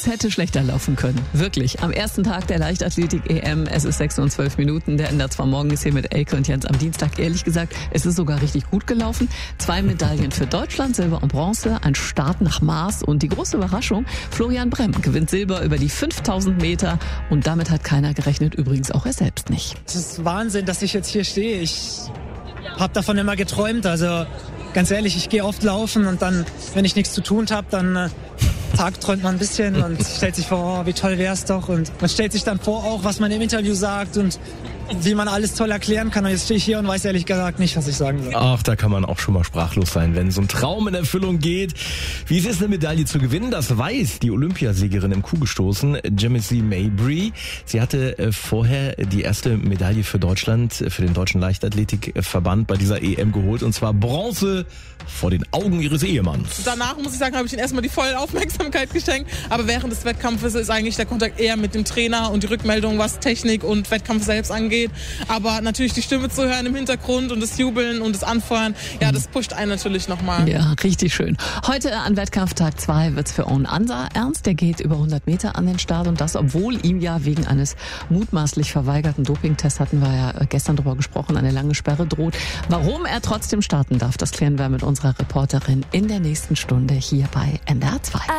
Es hätte schlechter laufen können. Wirklich. Am ersten Tag der Leichtathletik-EM, es ist 6 und 12 Minuten. Der ändert zwar morgens hier mit Elke und Jens am Dienstag. Ehrlich gesagt, es ist sogar richtig gut gelaufen. 2 Medaillen für Deutschland, Silber und Bronze, ein Start nach Maß und die große Überraschung, Florian Bremm gewinnt Silber über die 5000 Meter und damit hat keiner gerechnet, übrigens auch er selbst nicht. Es ist Wahnsinn, dass ich jetzt hier stehe. Ich habe davon immer geträumt, also ganz ehrlich, ich gehe oft laufen und dann, wenn ich nichts zu tun habe, dann tagträumt man ein bisschen und stellt sich vor, oh, wie toll wär's doch, und man stellt sich dann vor auch, was man im Interview sagt und wie man alles toll erklären kann, und jetzt stehe ich hier und weiß ehrlich gesagt nicht, was ich sagen soll. Ach, da kann man auch schon mal sprachlos sein, wenn so ein Traum in Erfüllung geht. Wie es ist, eine Medaille zu gewinnen, das weiß die Olympiasiegerin im Kugelstoßen, Jamesy Mabry. Sie hatte vorher die erste Medaille für Deutschland, für den Deutschen Leichtathletikverband bei dieser EM geholt, und zwar Bronze vor den Augen ihres Ehemanns. Danach, muss ich sagen, habe ich ihm erstmal die volle Aufmerksamkeit geschenkt, aber während des Wettkampfes ist eigentlich der Kontakt eher mit dem Trainer und die Rückmeldung, was Technik und Wettkampf selbst angeht. Aber natürlich die Stimme zu hören im Hintergrund und das Jubeln und das Anfeuern, ja, das pusht einen natürlich nochmal. Ja, richtig schön. Heute an Wettkampftag 2 wird's für Owen Ansa ernst. Der geht über 100 Meter an den Start, und das, obwohl ihm ja wegen eines mutmaßlich verweigerten Dopingtests, hatten wir ja gestern drüber gesprochen, eine lange Sperre droht. Warum er trotzdem starten darf, das klären wir mit unserer Reporterin in der nächsten Stunde hier bei NDR 2.